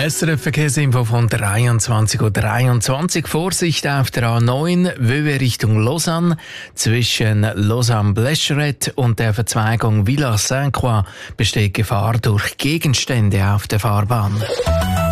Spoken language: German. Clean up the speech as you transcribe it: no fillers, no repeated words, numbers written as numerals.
SRF Verkehrsinfo von 23:23 Uhr. Vorsicht auf der A9, Wöwe Richtung Lausanne. Zwischen Lausanne-Blescheret und der Verzweigung Villars-Sainte-Croix besteht Gefahr durch Gegenstände auf der Fahrbahn.